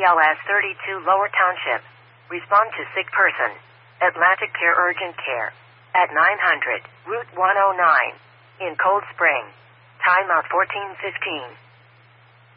ACLS 32 Lower Township. Respond to sick person. Atlantic Care Urgent Care. At 900 Route 109. In Cold Spring. Timeout 14:15.